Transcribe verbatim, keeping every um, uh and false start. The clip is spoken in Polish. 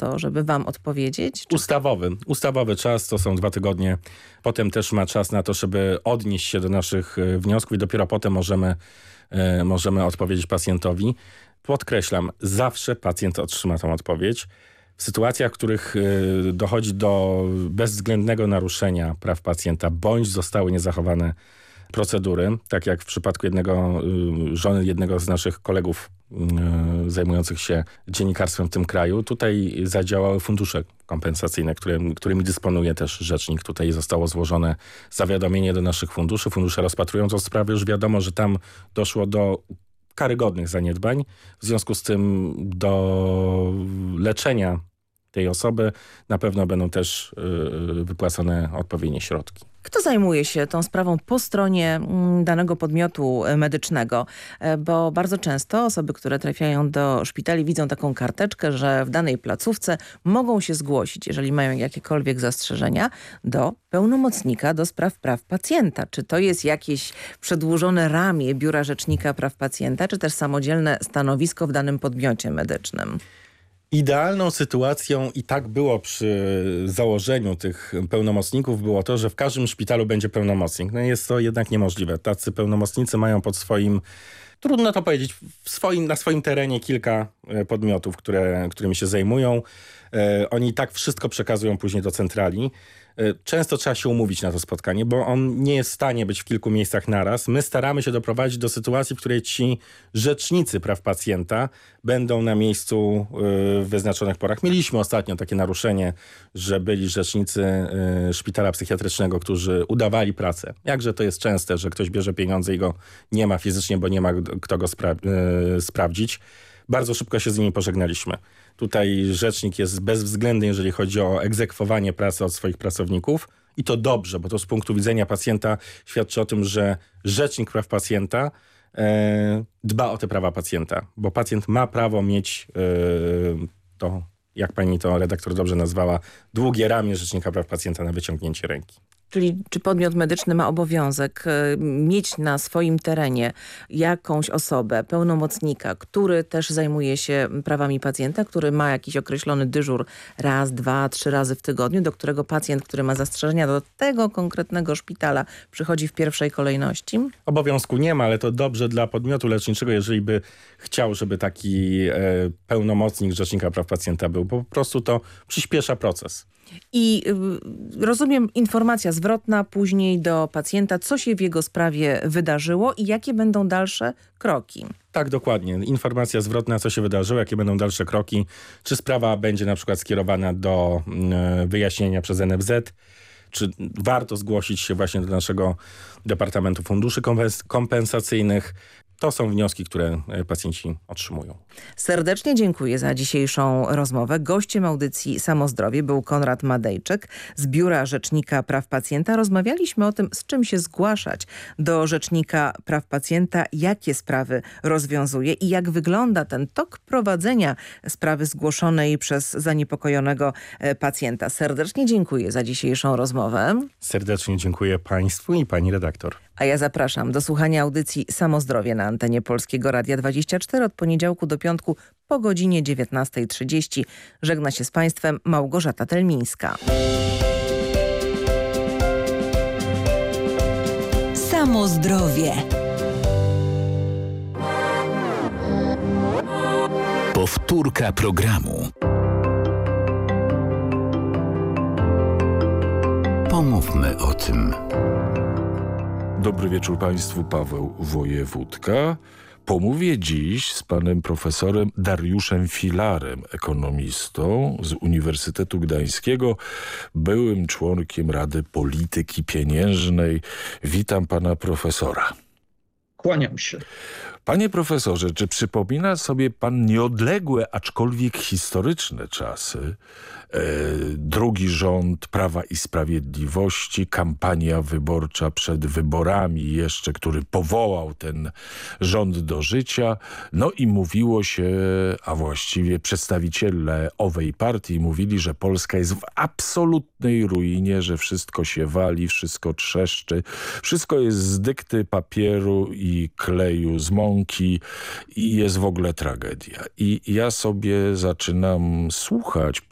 to, żeby wam odpowiedzieć? Czy... Ustawowy. Ustawowy czas to są dwa tygodnie. Potem też ma czas na to, żeby odnieść się do naszych wniosków i dopiero potem możemy, e, możemy odpowiedzieć pacjentowi. Podkreślam, zawsze pacjent otrzyma tą odpowiedź. W sytuacjach, w których e, dochodzi do bezwzględnego naruszenia praw pacjenta, bądź zostały niezachowane procedury, tak jak w przypadku jednego, żony jednego z naszych kolegów zajmujących się dziennikarstwem w tym kraju. Tutaj zadziałały fundusze kompensacyjne, które, którymi dysponuje też rzecznik. Tutaj zostało złożone zawiadomienie do naszych funduszy. Fundusze rozpatrują tę sprawę. Już wiadomo, że tam doszło do karygodnych zaniedbań. W związku z tym do leczenia tej osoby na pewno będą też yy, wypłacone odpowiednie środki. Kto zajmuje się tą sprawą po stronie danego podmiotu medycznego? Bo bardzo często osoby, które trafiają do szpitali, widzą taką karteczkę, że w danej placówce mogą się zgłosić, jeżeli mają jakiekolwiek zastrzeżenia, do pełnomocnika do spraw praw pacjenta. Czy to jest jakieś przedłużone ramię Biura Rzecznika Praw Pacjenta, czy też samodzielne stanowisko w danym podmiocie medycznym? Idealną sytuacją, i tak było przy założeniu tych pełnomocników, było to, że w każdym szpitalu będzie pełnomocnik. No jest to jednak niemożliwe. Tacy pełnomocnicy mają pod swoim, trudno to powiedzieć, w swoim, na swoim terenie kilka podmiotów, które, którymi się zajmują. E, oni i tak wszystko przekazują później do centrali. E, często trzeba się umówić na to spotkanie, bo on nie jest w stanie być w kilku miejscach naraz. My staramy się doprowadzić do sytuacji, w której ci rzecznicy praw pacjenta będą na miejscu y, w wyznaczonych porach. Mieliśmy ostatnio takie naruszenie, że byli rzecznicy y, szpitala psychiatrycznego, którzy udawali pracę. Jakże to jest częste, że ktoś bierze pieniądze i go nie ma fizycznie, bo nie ma kto go spra y, sprawdzić. Bardzo szybko się z nimi pożegnaliśmy. Tutaj rzecznik jest bezwzględny, jeżeli chodzi o egzekwowanie pracy od swoich pracowników. I to dobrze, bo to z punktu widzenia pacjenta świadczy o tym, że rzecznik praw pacjenta e, dba o te prawa pacjenta. Bo pacjent ma prawo mieć e, to, jak pani to redaktor dobrze nazwała, długie ramię rzecznika praw pacjenta na wyciągnięcie ręki. Czyli czy podmiot medyczny ma obowiązek y, mieć na swoim terenie jakąś osobę, pełnomocnika, który też zajmuje się prawami pacjenta, który ma jakiś określony dyżur raz, dwa, trzy razy w tygodniu, do którego pacjent, który ma zastrzeżenia do tego konkretnego szpitala, przychodzi w pierwszej kolejności? Obowiązku nie ma, ale to dobrze dla podmiotu leczniczego, jeżeli by chciał, żeby taki e, pełnomocnik rzecznika praw pacjenta był, bo po prostu to przyspiesza proces. I y, rozumiem, informacja zwrotna później do pacjenta, co się w jego sprawie wydarzyło i jakie będą dalsze kroki. Tak, dokładnie. Informacja zwrotna, co się wydarzyło, jakie będą dalsze kroki, czy sprawa będzie na przykład skierowana do y, wyjaśnienia przez N F Z, czy warto zgłosić się właśnie do naszego Departamentu Funduszy Kompensacyjnych. To są wnioski, które pacjenci otrzymują. Serdecznie dziękuję za dzisiejszą rozmowę. Gościem audycji Samozdrowie był Konrad Madejczyk z Biura Rzecznika Praw Pacjenta. Rozmawialiśmy o tym, z czym się zgłaszać do Rzecznika Praw Pacjenta, jakie sprawy rozwiązuje i jak wygląda ten tok prowadzenia sprawy zgłoszonej przez zaniepokojonego pacjenta. Serdecznie dziękuję za dzisiejszą rozmowę. Serdecznie dziękuję państwu i pani redaktor. A ja zapraszam do słuchania audycji Samozdrowie na antenie Polskiego Radia dwadzieścia cztery od poniedziałku do piątku po godzinie dziewiętnastej trzydzieści. Żegna się z państwem Małgorzata Telmińska. Samozdrowie. Powtórka programu. Pomówmy o tym. Dobry wieczór Państwu, Paweł Wojewódka. Pomówię dziś z panem profesorem Dariuszem Filarem, ekonomistą z Uniwersytetu Gdańskiego, byłym członkiem Rady Polityki Pieniężnej. Witam pana profesora. Kłaniam się. Panie profesorze, czy przypomina sobie pan nieodległe, aczkolwiek historyczne czasy? E, drugi rząd Prawa i Sprawiedliwości, kampania wyborcza przed wyborami jeszcze, który powołał ten rząd do życia. No i mówiło się, a właściwie przedstawiciele owej partii mówili, że Polska jest w absolutnej ruinie, że wszystko się wali, wszystko trzeszczy, wszystko jest z dykty papieru i kleju z mąki i jest w ogóle tragedia. I ja sobie zaczynam słuchać